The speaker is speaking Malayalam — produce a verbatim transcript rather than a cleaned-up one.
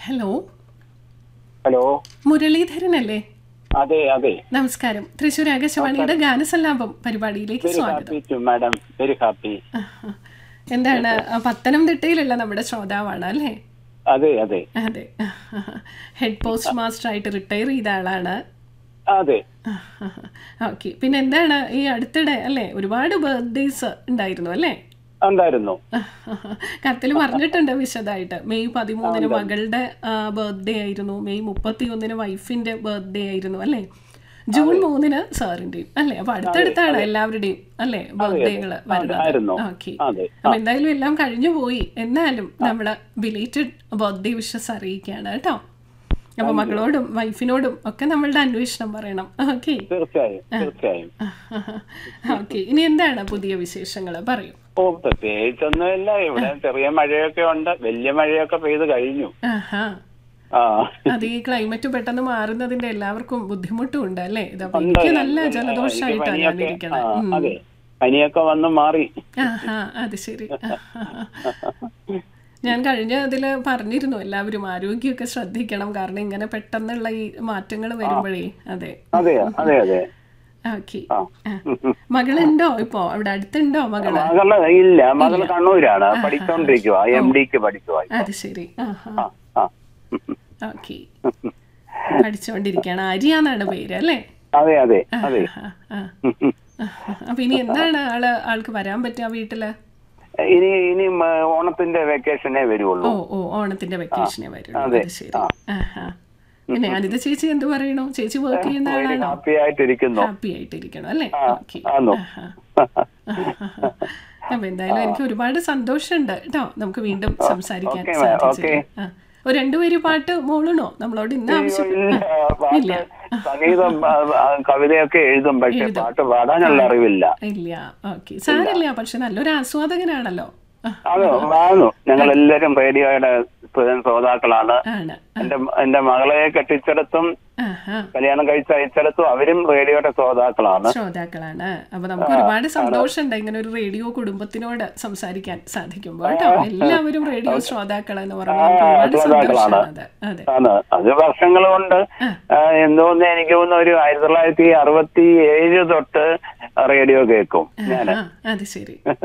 Hello hello മുരളീധരനല്ലേ? അതെ അതെ നമസ്കാരം. തൃശ്ശൂർ ആകാശവാണിയുടെ ഗാനസല്ലാപം പരിപാടിയിലേക്ക് വെരി സ്വാഗതം. Happy to madam, very happy. എന്താണ്, ആ, പത്തനംതിട്ടയിലുള്ള നമ്മുടെ ശ്രോതാവാണ് അല്ലേ? അതെ അതെ അതെ. ഹെഡ് പോസ്റ്റ് മാസ്റ്റർ ആയിട്ട് റിട്ടയർ ചെയ്ത ആളാണ്. അതെ. ഓക്കെ. പിന്നെ എന്താണ് ഈ അടുത്തിടെ അല്ലേ ഒരുപാട് ബർത്ത്ഡേസ് ഉണ്ടായിരുന്നു അല്ലേ? ഉണ്ടായിരുന്നു. കത്തിൽ പറഞ്ഞിട്ടുണ്ട് വിശദമായിട്ട്. മെയ് പതിമൂന്നിന് മകളുടെ ബർത്ത്ഡേ ആയിരുന്നു, മെയ് മുപ്പത്തി ഒന്നിന് വൈഫിന്റെ ബർത്ത്ഡേ ആയിരുന്നു അല്ലേ, ജൂൺ മൂന്നിന് സാറിന്റെയും അല്ലേ. അപ്പൊ അടുത്തടുത്താണ് എല്ലാവരുടെയും അല്ലേ ബർത്ത്ഡേകള് വരുന്നത്. ഓക്കെ. അപ്പൊ എന്തായാലും എല്ലാം കഴിഞ്ഞു പോയി. എന്നാലും നമ്മള് ബിലേറ്റഡ് ബർത്ത്ഡേ വിഷസ് അറിയിക്കുകയാണ് കേട്ടോ. അപ്പൊ മകളോടും വൈഫിനോടും ഒക്കെ നമ്മളുടെ അന്വേഷണം പറയണം. ഓക്കെ. തീർച്ചയായും തീർച്ചയായും. ഓക്കെ. ഇനി എന്താണ് പുതിയ വിശേഷങ്ങൾ പറയൂ. ഓ, പ്രത്യേകിച്ചൊന്നുമില്ല. ഇവിടെ ചെറിയ മഴയൊക്കെ ഉണ്ട്, വലിയ മഴയൊക്കെ പെയ്ത് കഴിഞ്ഞു. ആഹാ. ആ, അത് ഈ ക്ലൈമറ്റ് പെട്ടെന്ന് മാറുന്നതിന്റെ എല്ലാവർക്കും ബുദ്ധിമുട്ടും ഉണ്ട് അല്ലേ? ഇതപ്പോ എനിക്ക് നല്ല ജലദോഷമായിട്ടാണ് ഞാനിരിക്കണത്. അതെ, പനിയൊക്കെ വന്ന് മാറി. ആഹാ, അത് ശരി. ഞാൻ കഴിഞ്ഞ ഇതിൽ പറഞ്ഞിരുന്നു എല്ലാവരും ആരോഗ്യമൊക്കെ ശ്രദ്ധിക്കണം, കാരണം ഇങ്ങനെ പെട്ടെന്നുള്ള ഈ മാറ്റങ്ങൾ വരുമ്പോഴേ. അതെ അതെ അതെ അതെ. ഓക്കെ. മകളുണ്ടോ ഇപ്പോ അവിടെ അടുത്തുണ്ടോ മകള്? മകള് ഇല്ല, മകള് കണ്ണൂരാണ് പഠിച്ചോണ്ടിരിക്കുക, എം ഡിക്ക് പഠിക്കുക. അത് ശരി. ഓക്കെ. പഠിച്ചോണ്ടിരിക്കുകയാണ്. ആര്യാന്നാണ് പേര് അല്ലേ? അതെ അതെ അതെ. അപ്പൊ ഇനി എന്താണ് ആള് ആൾക്ക് വരാൻ പറ്റുക വീട്ടില്? ഇനി ഇനി ഓണത്തിന്റെ വെക്കേഷനേ വരുള്ളൂ. ഓ ഓ ഓണത്തിന്റെ വെക്കേഷനേ വരുള്ളൂ. അത് ശരി. പിന്നെ അനിത ചേച്ചി എന്ത് പറയണു? ചേച്ചി വർക്ക് ചെയ്യുന്ന ആളാണോ? ഹാപ്പി ആയിട്ടിരിക്കുന്നു. ഹാപ്പി ആയിട്ടിരിക്കണം അല്ലേ? ഓക്കെ. അപ്പൊ എന്തായാലും എനിക്ക് ഒരുപാട് സന്തോഷമുണ്ട് കേട്ടോ. നമുക്ക് വീണ്ടും സംസാരിക്കാൻ സാധിച്ചു. ഒരു രണ്ടുപേര് പാട്ട് മോളണോ നമ്മളോട് ഇന്ന് ആവശ്യമില്ല? സംഗീതം കവിതയൊക്കെ എഴുതും, പക്ഷെ പാട്ട് പാടാനുള്ള അറിവില്ല. ഇല്ല. ഓക്കെ, സാരില്ല. പക്ഷെ നല്ലൊരു ആസ്വാദകനാണല്ലോ. അതോ വാങ്ങു. ഞങ്ങൾ എല്ലാരും റേഡിയോയുടെ ശ്രോതാക്കളാണ്. എന്റെ എന്റെ മകളെ കെട്ടിച്ചിടത്തും കല്യാണം കഴിച്ച് അയച്ചിടത്തും അവരും റേഡിയോയുടെ ശ്രോതാക്കളാണ് ശ്രോതാക്കളാണ് അപ്പൊ നമുക്ക് ഒരുപാട് സന്തോഷമുണ്ട് ഇങ്ങനെ ഒരു റേഡിയോ കുടുംബത്തിനോട് സംസാരിക്കാൻ സാധിക്കുമ്പോൾ കേട്ടോ. എല്ലാവരും റേഡിയോ ശ്രോതാക്കൾ എന്ന് ശ്രോതാക്കളാണ്. അത് വർഷങ്ങൾ കൊണ്ട് എന്തോന്ന് എനിക്ക് തോന്നുന്നു ഒരു ആയിരത്തി തൊള്ളായിരത്തി അറുപത്തി ഏഴ് തൊട്ട് റേഡിയോ കേൾക്കും ഞാൻ. അത് ശരി.